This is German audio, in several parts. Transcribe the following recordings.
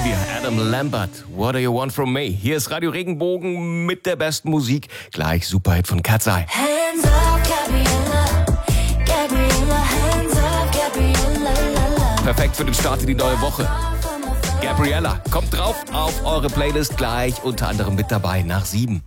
kennen wir. Adam Lambert, What Do You Want From Me? Hier ist Radio Regenbogen mit der besten Musik. Gleich Superhit von Cat's Eye. Hands up, Gabriella. Gabriella, hands up, Gabriella. Perfekt für den Start in die neue Woche. Gabriella, kommt drauf auf eure Playlist gleich, unter anderem mit dabei nach 7.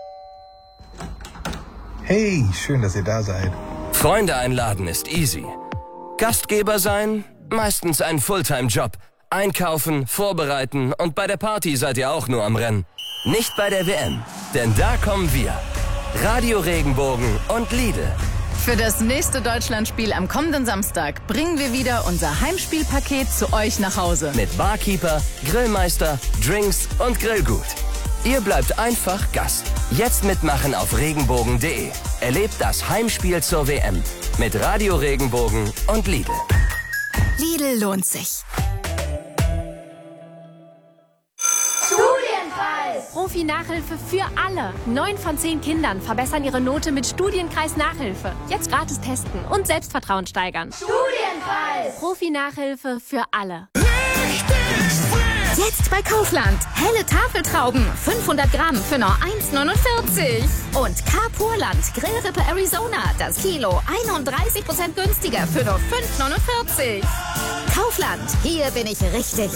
Hey, schön, dass ihr da seid. Freunde einladen ist easy. Gastgeber sein, meistens ein Fulltime-Job. Einkaufen, vorbereiten und bei der Party seid ihr auch nur am Rennen. Nicht bei der WM, denn da kommen wir. Radio Regenbogen und Lidl. Für das nächste Deutschlandspiel am kommenden Samstag bringen wir wieder unser Heimspielpaket zu euch nach Hause. Mit Barkeeper, Grillmeister, Drinks und Grillgut. Ihr bleibt einfach Gast. Jetzt mitmachen auf regenbogen.de. Erlebt das Heimspiel zur WM mit Radio Regenbogen und Lidl. Lidl lohnt sich. Profi-Nachhilfe für alle. 9 von 10 Kindern verbessern ihre Note mit Studienkreis Nachhilfe. Jetzt gratis testen und Selbstvertrauen steigern. Studienkreis. Profi-Nachhilfe für alle. Jetzt bei Kaufland. Helle Tafeltrauben. 500 Gramm für nur 1,49. Und Carpurland. Grillrippe Arizona. Das Kilo 31% günstiger für nur 5,49. Kaufland. Hier bin ich richtig.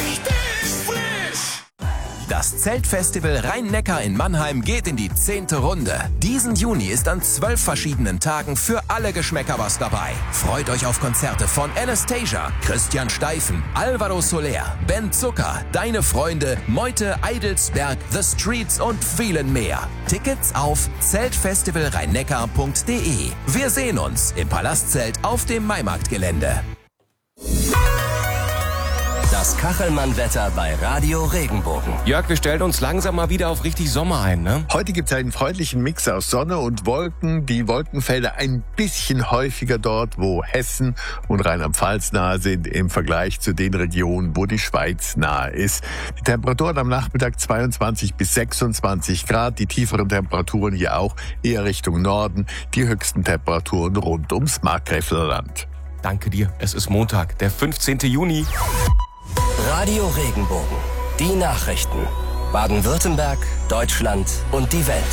Das Zeltfestival Rhein-Neckar in Mannheim geht in die 10. Runde. Diesen Juni ist an 12 verschiedenen Tagen für alle Geschmäcker was dabei. Freut euch auf Konzerte von Anastasia, Christian Steifen, Alvaro Soler, Ben Zucker, Deine Freunde, Meute, Eidelsberg, The Streets und vielen mehr. Tickets auf zeltfestivalrheinneckar.de. Wir sehen uns im Palastzelt auf dem Maimarktgelände. Das Kachelmann-Wetter bei Radio Regenbogen. Jörg, wir stellen uns langsam mal wieder auf richtig Sommer ein, ne? Heute gibt es einen freundlichen Mix aus Sonne und Wolken. Die Wolkenfelder ein bisschen häufiger dort, wo Hessen und Rheinland-Pfalz nahe sind, im Vergleich zu den Regionen, wo die Schweiz nahe ist. Die Temperaturen am Nachmittag 22 bis 26 Grad. Die tieferen Temperaturen hier auch eher Richtung Norden. Die höchsten Temperaturen rund ums Markgräflerland. Danke dir. Es ist Montag, der 15. Juni. Radio Regenbogen. Die Nachrichten. Baden-Württemberg, Deutschland und die Welt.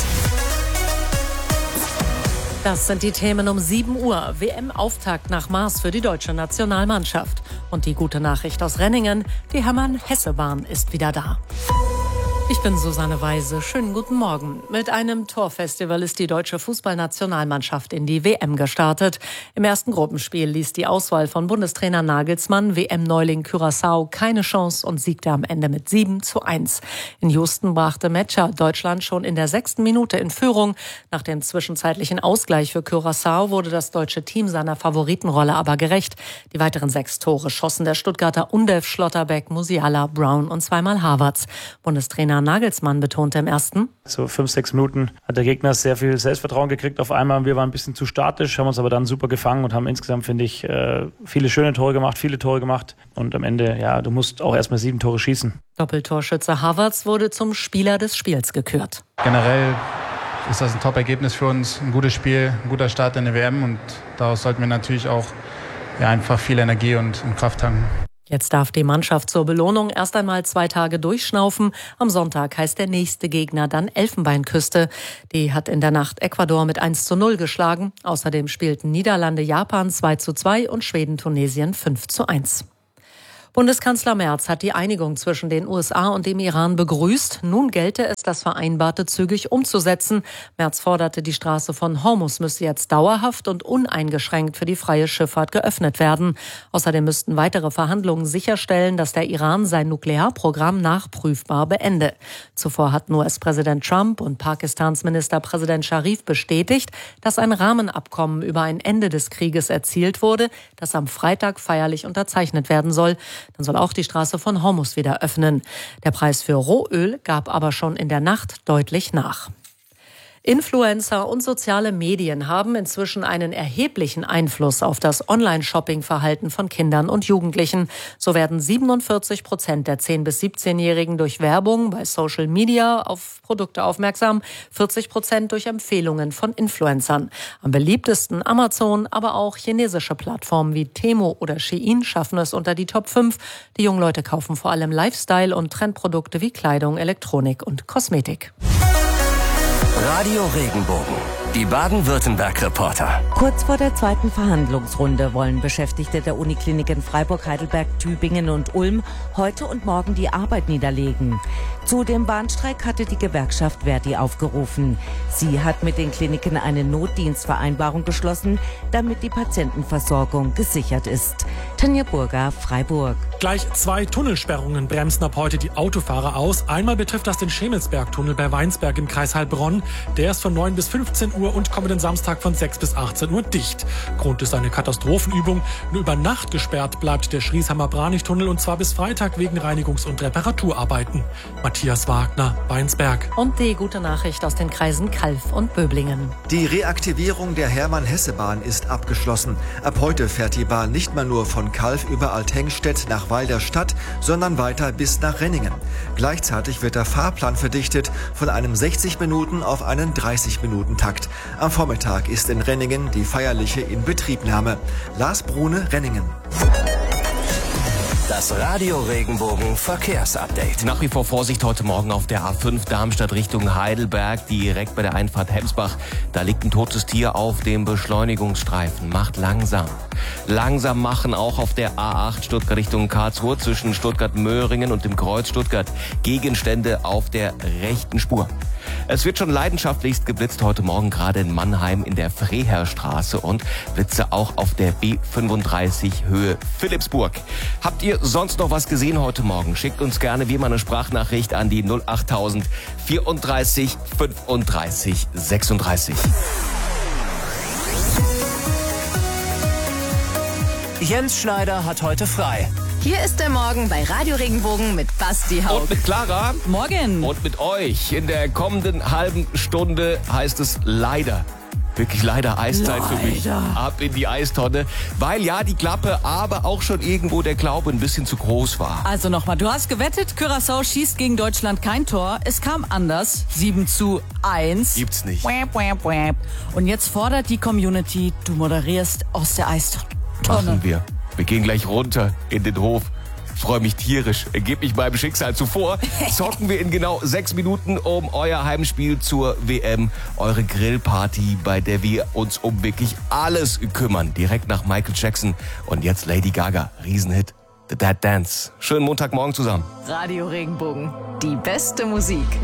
Das sind die Themen um 7 Uhr. WM-Auftakt nach Maß für die deutsche Nationalmannschaft. Und die gute Nachricht aus Renningen, die Hermann-Hesse-Bahn ist wieder da. Ich bin Susanne Weise. Schönen guten Morgen. Mit einem Torfestival ist die deutsche Fußballnationalmannschaft in die WM gestartet. Im ersten Gruppenspiel ließ die Auswahl von Bundestrainer Nagelsmann WM-Neuling Curaçao keine Chance und siegte am Ende mit 7:1. In Houston brachte Metscher Deutschland schon in der 6. Minute in Führung. Nach dem zwischenzeitlichen Ausgleich für Curaçao wurde das deutsche Team seiner Favoritenrolle aber gerecht. Die weiteren 6 Tore schossen der Stuttgarter Undev, Schlotterbeck, Musiala, Brown und zweimal Havertz. Bundestrainer Nagelsmann betonte im ersten: So 5-6 Minuten hat der Gegner sehr viel Selbstvertrauen gekriegt auf einmal. Wir waren ein bisschen zu statisch, haben uns aber dann super gefangen und haben insgesamt, finde ich, viele schöne Tore gemacht, viele Tore gemacht. Und am Ende, ja, du musst auch erstmal 7 Tore schießen. Doppeltorschütze Havertz wurde zum Spieler des Spiels gekürt. Generell ist das ein Top-Ergebnis für uns, ein gutes Spiel, ein guter Start in der WM und daraus sollten wir natürlich auch einfach viel Energie und Kraft tanken. Jetzt darf die Mannschaft zur Belohnung erst einmal 2 Tage durchschnaufen. Am Sonntag heißt der nächste Gegner dann Elfenbeinküste. Die hat in der Nacht Ecuador mit 1:0 geschlagen. Außerdem spielten Niederlande Japan 2:2 und Schweden Tunesien 5:1. Bundeskanzler Merz hat die Einigung zwischen den USA und dem Iran begrüßt. Nun gelte es, das Vereinbarte zügig umzusetzen. Merz forderte, die Straße von Hormuz müsse jetzt dauerhaft und uneingeschränkt für die freie Schifffahrt geöffnet werden. Außerdem müssten weitere Verhandlungen sicherstellen, dass der Iran sein Nuklearprogramm nachprüfbar beende. Zuvor hatten US-Präsident Trump und Pakistans Ministerpräsident Sharif bestätigt, dass ein Rahmenabkommen über ein Ende des Krieges erzielt wurde, das am Freitag feierlich unterzeichnet werden soll. Dann soll auch die Straße von Hormuz wieder öffnen. Der Preis für Rohöl gab aber schon in der Nacht deutlich nach. Influencer und soziale Medien haben inzwischen einen erheblichen Einfluss auf das Online-Shopping-Verhalten von Kindern und Jugendlichen. So werden 47% der 10- bis 17-Jährigen durch Werbung bei Social Media auf Produkte aufmerksam, 40% durch Empfehlungen von Influencern. Am beliebtesten Amazon, aber auch chinesische Plattformen wie Temu oder Shein schaffen es unter die Top 5. Die jungen Leute kaufen vor allem Lifestyle- und Trendprodukte wie Kleidung, Elektronik und Kosmetik. Radio Regenbogen, die Baden-Württemberg-Reporter. Kurz vor der zweiten Verhandlungsrunde wollen Beschäftigte der Unikliniken Freiburg, Heidelberg, Tübingen und Ulm heute und morgen die Arbeit niederlegen. Zu dem Bahnstreik hatte die Gewerkschaft Verdi aufgerufen. Sie hat mit den Kliniken eine Notdienstvereinbarung geschlossen, damit die Patientenversorgung gesichert ist. Tanja Burger, Freiburg. Gleich 2 Tunnelsperrungen bremsen ab heute die Autofahrer aus. Einmal betrifft das den Schemelsberg-Tunnel bei Weinsberg im Kreis Heilbronn. Der ist von 9 bis 15 Uhr und kommenden Samstag von 6 bis 18 Uhr dicht. Grund ist eine Katastrophenübung. Nur über Nacht gesperrt bleibt der Schriesheimer-Branich-Tunnel und zwar bis Freitag wegen Reinigungs- und Reparaturarbeiten. Matthias Wagner, Weinsberg. Und die gute Nachricht aus den Kreisen Calw und Böblingen. Die Reaktivierung der Hermann-Hesse-Bahn ist abgeschlossen. Ab heute fährt die Bahn nicht mehr nur von Calw über Althengstedt nach Weil der Stadt, sondern weiter bis nach Renningen. Gleichzeitig wird der Fahrplan verdichtet von einem 60 Minuten auf einen 30-Minuten-Takt. Am Vormittag ist in Renningen die feierliche Inbetriebnahme. Lars Brune, Renningen. Das Radio Regenbogen Verkehrsupdate. Nach wie vor Vorsicht heute Morgen auf der A5 Darmstadt Richtung Heidelberg, direkt bei der Einfahrt Hemsbach. Da liegt ein totes Tier auf dem Beschleunigungsstreifen. Macht langsam. Langsam machen auch auf der A8 Stuttgart Richtung Karlsruhe zwischen Stuttgart-Möhringen und dem Kreuz Stuttgart. Gegenstände auf der rechten Spur. Es wird schon leidenschaftlichst geblitzt heute Morgen, gerade in Mannheim in der Freherstraße und Blitze auch auf der B35 Höhe Philippsburg. Habt ihr sonst noch was gesehen heute Morgen? Schickt uns gerne wie immer eine Sprachnachricht an die 08000 34 35 36. Jens Schneider hat heute frei. Hier ist der Morgen bei Radio Regenbogen mit Basti Haug. Und mit Clara. Morgen. Und mit euch. In der kommenden halben Stunde heißt es leider. Wirklich leider Eiszeit für mich. Ab in die Eistonne. Weil ja die Klappe, aber auch schon irgendwo der Glaube ein bisschen zu groß war. Also nochmal, du hast gewettet, Curaçao schießt gegen Deutschland kein Tor. Es kam anders. 7:1. Gibt's nicht. Und jetzt fordert die Community, du moderierst aus der Eistonne. Machen wir. Wir gehen gleich runter in den Hof. Freue mich tierisch. Ergebe mich meinem Schicksal zuvor. Zocken wir in genau 6 Minuten um euer Heimspiel zur WM. Eure Grillparty, bei der wir uns um wirklich alles kümmern. Direkt nach Michael Jackson. Und jetzt Lady Gaga. Riesenhit. The Dead Dance. Schönen Montagmorgen zusammen. Radio Regenbogen. Die beste Musik.